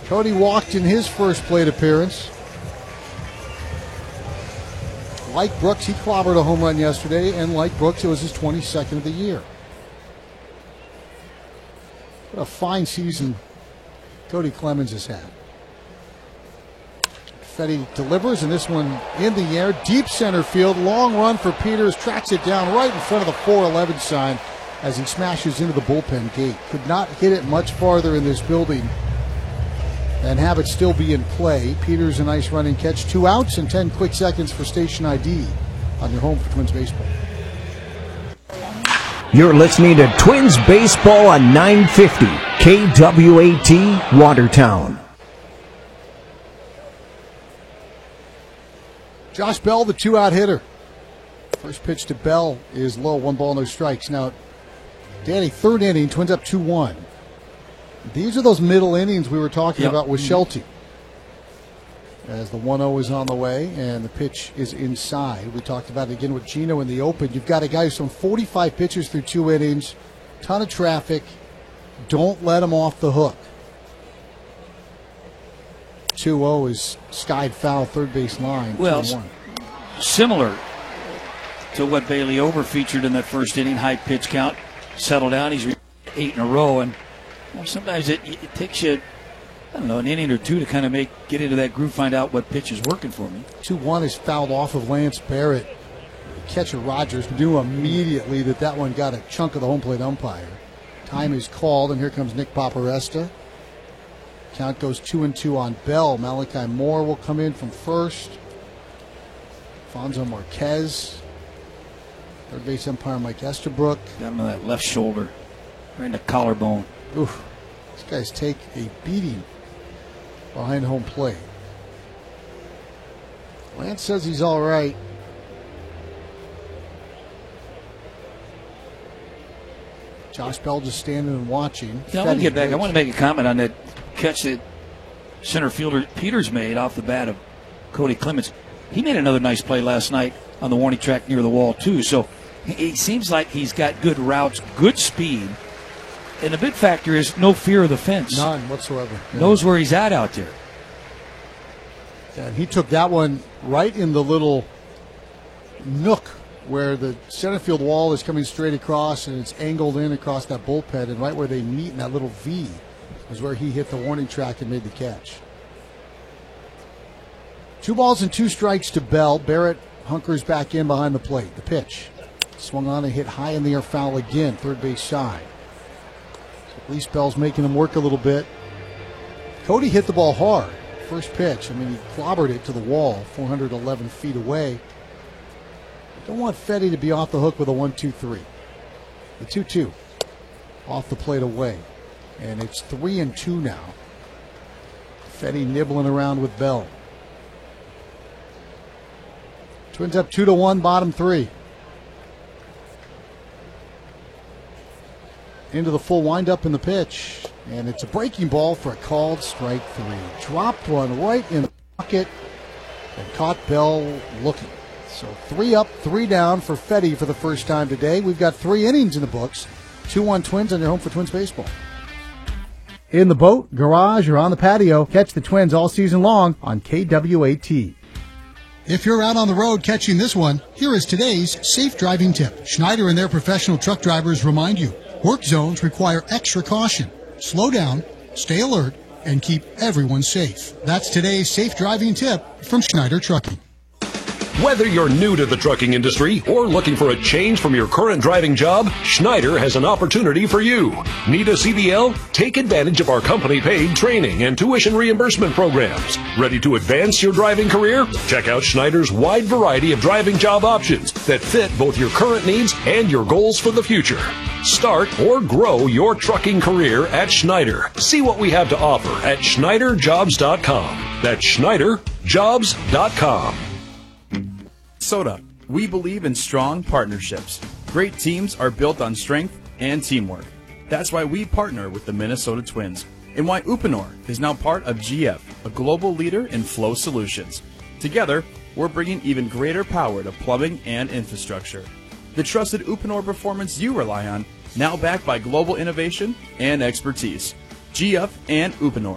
Cody walked in his first plate appearance. Like Brooks, he clobbered a home run yesterday, and like Brooks, it was his 22nd of the year. What a fine season Cody Clemens has had. Fedde delivers, and this one in the air, deep center field, long run for Peters, tracks it down right in front of the 411 sign as he smashes into the bullpen gate. Could not hit it much farther in this building and have it still be in play. Peters a nice running catch, 2 outs and 10 quick seconds for station ID on your home for Twins baseball. You're listening to Twins baseball on 950 KWAT Watertown. Josh Bell, the 2-out hitter. First pitch to Bell is low, 1 ball, no strikes. Now, Danny, third inning, Twins up 2-1. These are those middle innings we were talking about with Shelty. As the 1-0 is on the way and the pitch is inside. We talked about it again with Gino in the open. You've got a guy who's thrown 45 pitches through 2 innings, ton of traffic. Don't let him off the hook. 2-0 is skied foul, third base line. Well, 2-1. Similar to what Bailey Over featured in that first inning, high pitch count, settled down. He's 8 in a row, and sometimes it takes you, I don't know, an inning or 2 to kind of get into that groove, find out what pitch is working for me. 2-1 is fouled off of Lance Barrett. The catcher Rogers knew immediately that one got a chunk of the home plate umpire. Time is called, and here comes Nick Paparesta. Count goes 2-2 on Bell. Malachi Moore will come in from first. Fonzo Marquez. Third base umpire Mike Estabrook. Got him on that left shoulder, right in the collarbone. Oof. These guys take a beating behind home plate. Lance says he's all right. Josh Bell just standing and watching. Yeah, I want to get back. I want to make a comment on that catch that center fielder Peters made off the bat of Cody Clemens. He made another nice play last night on the warning track near the wall, too. So it seems like he's got good routes, good speed. And the big factor is no fear of the fence. None whatsoever. Yeah. Knows where he's at out there. Yeah, and he took that one right in the little nook where the center field wall is coming straight across and it's angled in across that bullpen, and right where they meet in that little V is where he hit the warning track and made the catch. 2 balls and 2 strikes to Bell. Barrett hunkers back in behind the plate. The pitch swung on and hit high in the air, foul again, third base side. So at least Bell's making him work a little bit. Cody hit the ball hard. First pitch, he clobbered it to the wall, 411 feet away. Don't want Fedde to be off the hook with a 1-2-3. The 2-2 off the plate away. And it's 3-2 now. Fedde nibbling around with Bell. Twins up 2-1, bottom 3. Into the full windup in the pitch. And it's a breaking ball for a called strike 3. Dropped one right in the pocket and caught Bell looking. So 3 up, 3 down for Fedde for the first time today. We've got 3 innings in the books. 2-1 Twins on your home for Twins baseball. In the boat, garage, or on the patio, catch the Twins all season long on KWAT. If you're out on the road catching this one, here is today's safe driving tip. Schneider and their professional truck drivers remind you, work zones require extra caution. Slow down, stay alert, and keep everyone safe. That's today's safe driving tip from Schneider Trucking. Whether you're new to the trucking industry or looking for a change from your current driving job, Schneider has an opportunity for you. Need a CDL? Take advantage of our company-paid training and tuition reimbursement programs. Ready to advance your driving career? Check out Schneider's wide variety of driving job options that fit both your current needs and your goals for the future. Start or grow your trucking career at Schneider. See what we have to offer at SchneiderJobs.com. That's SchneiderJobs.com. Soda. We believe in strong partnerships. Great teams are built on strength and teamwork. That's why we partner with the Minnesota Twins, and why Uponor is now part of GF, a global leader in flow solutions. Together, we're bringing even greater power to plumbing and infrastructure. The trusted Uponor performance you rely on, now backed by global innovation and expertise. GF and Uponor.